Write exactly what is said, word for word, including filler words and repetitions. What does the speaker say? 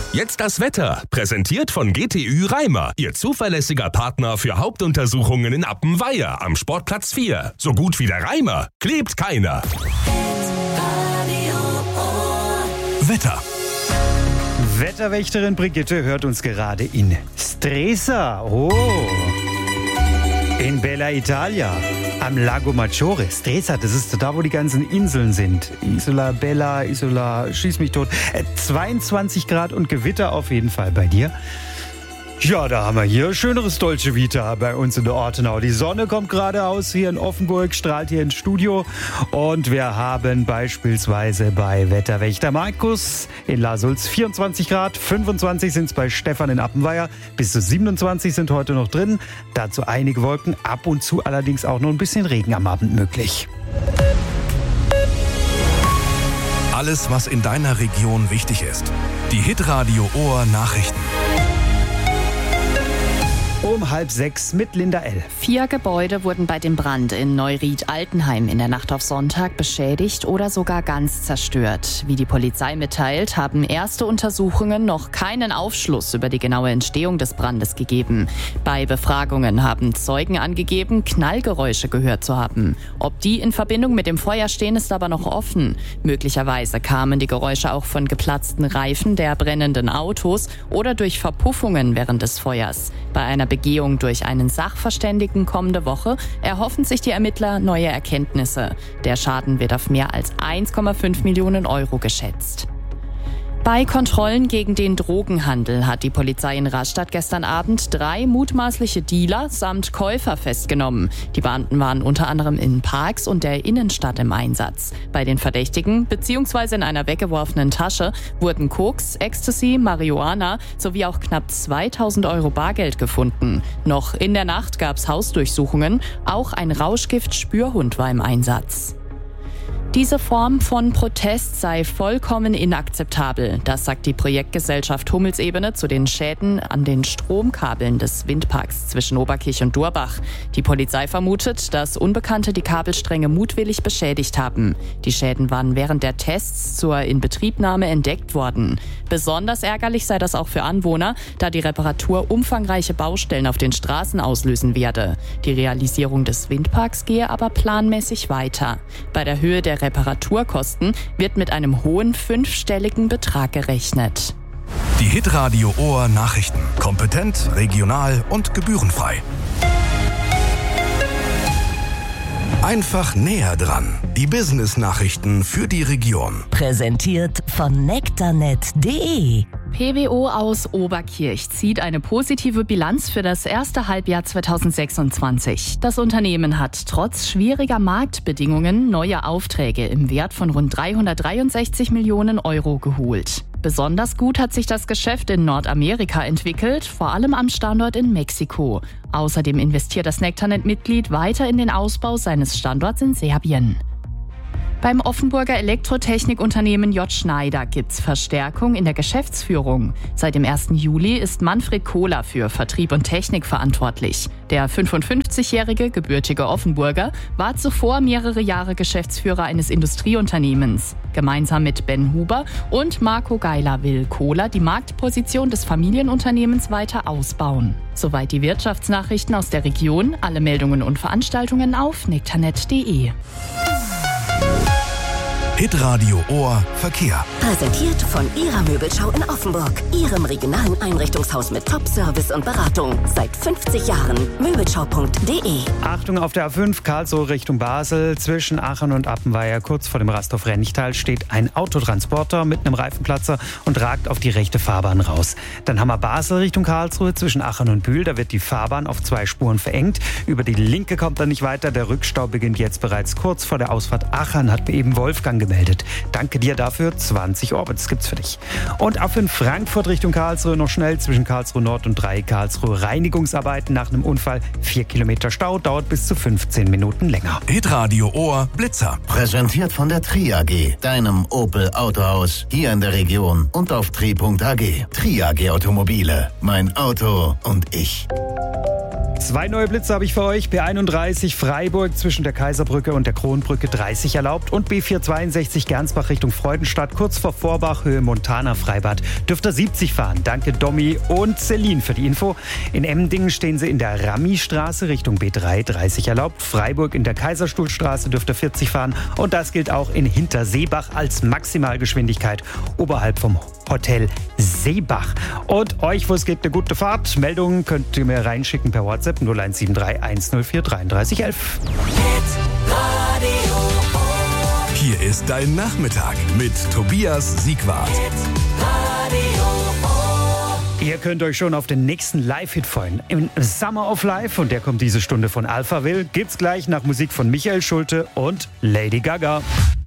Jetzt das Wetter, präsentiert von G T Ü Reimer, Ihr zuverlässiger Partner für Hauptuntersuchungen in Appenweier am Sportplatz vier. So gut wie der Reimer, klebt keiner. Wetter. Wetterwächterin Brigitte hört uns gerade in Stresa. Oh. In Bella Italia, am Lago Maggiore. Stresa, das ist da, wo die ganzen Inseln sind. Isola Bella, Isola, schieß mich tot. Äh, zweiundzwanzig Grad und Gewitter auf jeden Fall bei dir. Ja, da haben wir hier schöneres Dolce Vita bei uns in der Ortenau. Die Sonne kommt gerade aus hier in Offenburg, strahlt hier ins Studio. Und wir haben beispielsweise bei Wetterwächter Markus in La Sulz vierundzwanzig Grad, fünfundzwanzig sind es bei Stefan in Appenweier, bis zu siebenundzwanzig sind heute noch drin. Dazu einige Wolken, ab und zu allerdings auch noch ein bisschen Regen am Abend möglich. Alles, was in deiner Region wichtig ist. Die Hitradio Ohr Nachrichten. Um halb sechs mit Linda L. Vier Gebäude wurden bei dem Brand in Neuried-Altenheim in der Nacht auf Sonntag beschädigt oder sogar ganz zerstört. Wie die Polizei mitteilt, haben erste Untersuchungen noch keinen Aufschluss über die genaue Entstehung des Brandes gegeben. Bei Befragungen haben Zeugen angegeben, Knallgeräusche gehört zu haben. Ob die in Verbindung mit dem Feuer stehen, ist aber noch offen. Möglicherweise kamen die Geräusche auch von geplatzten Reifen der brennenden Autos oder durch Verpuffungen während des Feuers. Bei einer Begehung durch einen Sachverständigen kommende Woche erhoffen sich die Ermittler neue Erkenntnisse. Der Schaden wird auf mehr als eins Komma fünf Millionen Euro geschätzt. Bei Kontrollen gegen den Drogenhandel hat die Polizei in Rastatt gestern Abend drei mutmaßliche Dealer samt Käufer festgenommen. Die Beamten waren unter anderem in Parks und der Innenstadt im Einsatz. Bei den Verdächtigen bzw. in einer weggeworfenen Tasche wurden Koks, Ecstasy, Marihuana sowie auch knapp zweitausend Euro Bargeld gefunden. Noch in der Nacht gab es Hausdurchsuchungen. Auch ein Rauschgift-Spürhund war im Einsatz. Diese Form von Protest sei vollkommen inakzeptabel. Das sagt die Projektgesellschaft Hummelsebene zu den Schäden an den Stromkabeln des Windparks zwischen Oberkirch und Durbach. Die Polizei vermutet, dass Unbekannte die Kabelstränge mutwillig beschädigt haben. Die Schäden waren während der Tests zur Inbetriebnahme entdeckt worden. Besonders ärgerlich sei das auch für Anwohner, da die Reparatur umfangreiche Baustellen auf den Straßen auslösen werde. Die Realisierung des Windparks gehe aber planmäßig weiter. Bei der Höhe der Reparaturkosten wird mit einem hohen fünfstelligen Betrag gerechnet. Die Hitradio Ohr Nachrichten. Kompetent, regional und gebührenfrei. Einfach näher dran. Die Business-Nachrichten für die Region. Präsentiert von nektarnet punkt de. P W O aus Oberkirch zieht eine positive Bilanz für das erste Halbjahr zweitausendsechsundzwanzig. Das Unternehmen hat trotz schwieriger Marktbedingungen neue Aufträge im Wert von rund dreihundertdreiundsechzig Millionen Euro geholt. Besonders gut hat sich das Geschäft in Nordamerika entwickelt, vor allem am Standort in Mexiko. Außerdem investiert das nektarnet-Mitglied weiter in den Ausbau seines Standorts in Serbien. Beim Offenburger Elektrotechnikunternehmen J. Schneider gibt's Verstärkung in der Geschäftsführung. Seit dem ersten Juli ist Manfred Kohler für Vertrieb und Technik verantwortlich. Der fünfundfünfzigjährige gebürtige Offenburger war zuvor mehrere Jahre Geschäftsführer eines Industrieunternehmens. Gemeinsam mit Ben Huber und Marco Geiler will Kohler die Marktposition des Familienunternehmens weiter ausbauen. Soweit die Wirtschaftsnachrichten aus der Region. Alle Meldungen und Veranstaltungen auf nektarnet punkt de. Hitradio Ohr Verkehr. Präsentiert von Ihrer Möbelschau in Offenburg. Ihrem regionalen Einrichtungshaus mit Top-Service und Beratung. Seit fünfzig Jahren. Möbelschau punkt de. Achtung auf der A fünf, Karlsruhe Richtung Basel. Zwischen Aachen und Appenweier, kurz vor dem Rasthof-Renchtal, steht ein Autotransporter mit einem Reifenplatzer und ragt auf die rechte Fahrbahn raus. Dann haben wir Basel Richtung Karlsruhe, zwischen Aachen und Bühl. Da wird die Fahrbahn auf zwei Spuren verengt. Über die linke kommt er nicht weiter. Der Rückstau beginnt jetzt bereits kurz vor der Ausfahrt Aachen, hat mir eben Wolfgang gemeldet. Danke dir dafür. zwanzig Orbits gibt's für dich. Und ab in Frankfurt Richtung Karlsruhe noch schnell zwischen Karlsruhe Nord und drei Karlsruhe Reinigungsarbeiten nach einem Unfall. Vier Kilometer Stau, dauert bis zu fünfzehn Minuten länger. Hitradio Ohr Blitzer. Präsentiert von der Tri A G, deinem Opel Autohaus hier in der Region und auf tri punkt a g. Tri A G Automobile. Mein Auto und ich. Zwei neue Blitze habe ich für euch. B einunddreißig Freiburg zwischen der Kaiserbrücke und der Kronbrücke dreißig erlaubt und B vierhundertzweiundsechzig Gernsbach Richtung Freudenstadt kurz vor Vorbach Höhe Montana Freibad dürft ihr siebzig fahren. Danke Domi und Celine für die Info. In Emmendingen stehen sie in der Rami-Straße Richtung B drei dreißig erlaubt. Freiburg in der Kaiserstuhlstraße dürft ihr vierzig fahren und das gilt auch in Hinterseebach als Maximalgeschwindigkeit oberhalb vom Hotel Seebach. Und euch, wo es geht, eine gute Fahrt. Meldungen könnt ihr mir reinschicken per WhatsApp null eins sieben drei eins null vier drei drei eins eins. Hier ist dein Nachmittag mit Tobias Siegwart. Ihr könnt euch schon auf den nächsten Live-Hit freuen. Im Summer of Life, und der kommt diese Stunde von Alphaville, gibt's gleich nach Musik von Michael Schulte und Lady Gaga.